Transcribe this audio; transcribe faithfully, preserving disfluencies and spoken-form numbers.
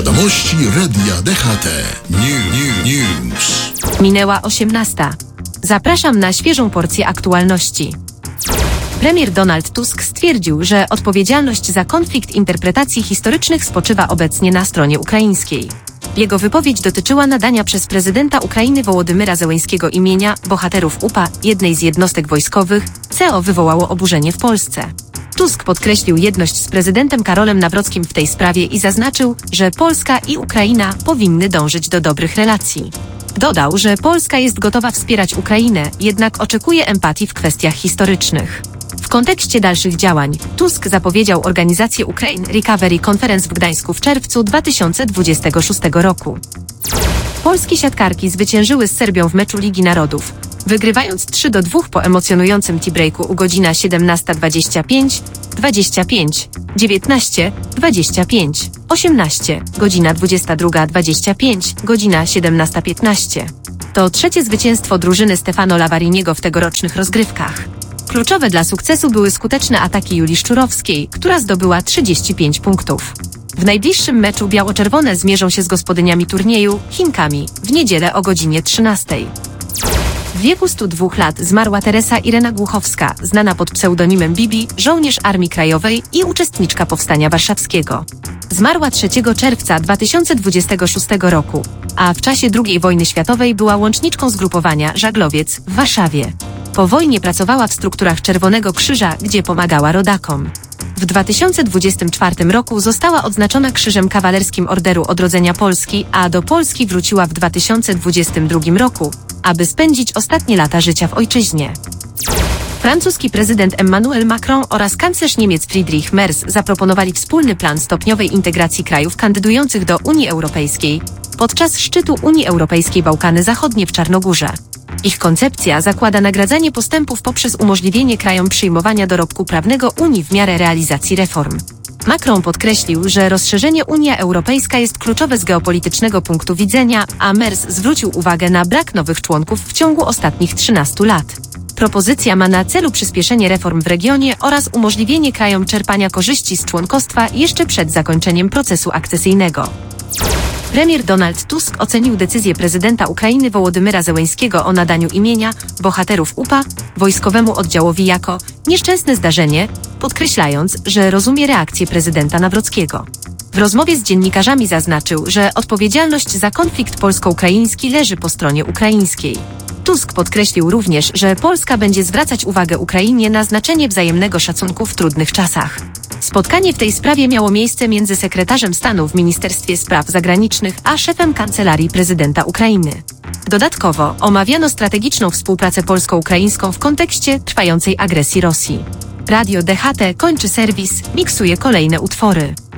Wiadomości Radia D H T. New, new, news. Minęła osiemnasta. Zapraszam na świeżą porcję aktualności. Premier Donald Tusk stwierdził, że odpowiedzialność za konflikt interpretacji historycznych spoczywa obecnie na stronie ukraińskiej. Jego wypowiedź dotyczyła nadania przez prezydenta Ukrainy Wołodymyra Zełenskiego imienia bohaterów U P A, jednej z jednostek wojskowych, co wywołało oburzenie w Polsce. Tusk podkreślił jedność z prezydentem Karolem Nawrockim w tej sprawie i zaznaczył, że Polska i Ukraina powinny dążyć do dobrych relacji. Dodał, że Polska jest gotowa wspierać Ukrainę, jednak oczekuje empatii w kwestiach historycznych. W kontekście dalszych działań Tusk zapowiedział organizację Ukraine Recovery Conference w Gdańsku w czerwcu dwa tysiące dwudziestego szóstego roku. Polskie siatkarki zwyciężyły z Serbią w meczu Ligi Narodów, wygrywając trzy do dwóch po emocjonującym tiebreaku u godzina siedemnasta dwadzieścia pięć, dwadzieścia pięć, dziewiętnaście, dwadzieścia pięć, osiemnaście, godzina dwudziesta druga dwadzieścia pięć, godzina siedemnasta piętnaście. To trzecie zwycięstwo drużyny Stefano Lavariniego w tegorocznych rozgrywkach. Kluczowe dla sukcesu były skuteczne ataki Julii Szczurowskiej, która zdobyła trzydzieści pięć punktów. W najbliższym meczu biało-czerwone zmierzą się z gospodyniami turnieju, Chinkami, w niedzielę o godzinie trzynastej. W wieku stu dwóch lat zmarła Teresa Irena Głuchowska, znana pod pseudonimem Bibi, żołnierz Armii Krajowej i uczestniczka Powstania Warszawskiego. Zmarła trzeciego czerwca dwa tysiące dwudziestego szóstego roku, a w czasie drugiej wojny światowej była łączniczką zgrupowania Żaglowiec w Warszawie. Po wojnie pracowała w strukturach Czerwonego Krzyża, gdzie pomagała rodakom. W dwa tysiące dwudziestym czwartym roku została odznaczona Krzyżem Kawalerskim Orderu Odrodzenia Polski, a do Polski wróciła w dwa tysiące dwudziestym drugim roku, aby spędzić ostatnie lata życia w ojczyźnie. Francuski prezydent Emmanuel Macron oraz kanclerz Niemiec Friedrich Merz zaproponowali wspólny plan stopniowej integracji krajów kandydujących do Unii Europejskiej podczas szczytu Unii Europejskiej Bałkany Zachodnie w Czarnogórze. Ich koncepcja zakłada nagradzanie postępów poprzez umożliwienie krajom przyjmowania dorobku prawnego Unii w miarę realizacji reform. Macron podkreślił, że rozszerzenie Unia Europejska jest kluczowe z geopolitycznego punktu widzenia, a Merz zwrócił uwagę na brak nowych członków w ciągu ostatnich trzynastu lat. Propozycja ma na celu przyspieszenie reform w regionie oraz umożliwienie krajom czerpania korzyści z członkostwa jeszcze przed zakończeniem procesu akcesyjnego. Premier Donald Tusk ocenił decyzję prezydenta Ukrainy Wołodymyra Zełenskiego o nadaniu imienia bohaterów U P A wojskowemu oddziałowi jako nieszczęsne zdarzenie, podkreślając, że rozumie reakcję prezydenta Nawrockiego. W rozmowie z dziennikarzami zaznaczył, że odpowiedzialność za konflikt polsko-ukraiński leży po stronie ukraińskiej. Tusk podkreślił również, że Polska będzie zwracać uwagę Ukrainie na znaczenie wzajemnego szacunku w trudnych czasach. Spotkanie w tej sprawie miało miejsce między sekretarzem stanu w Ministerstwie Spraw Zagranicznych a szefem Kancelarii Prezydenta Ukrainy. Dodatkowo omawiano strategiczną współpracę polsko-ukraińską w kontekście trwającej agresji Rosji. Radio D H T kończy serwis, miksuje kolejne utwory.